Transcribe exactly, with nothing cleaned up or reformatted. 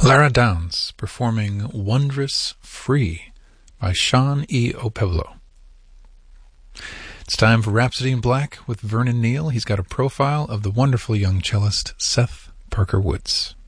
Lara Downs performing Wondrous Free by Sean E. Opeblo. It's time for Rhapsody in Black with Vernon Neal. He's got a profile of the wonderful young cellist Seth Parker Woods.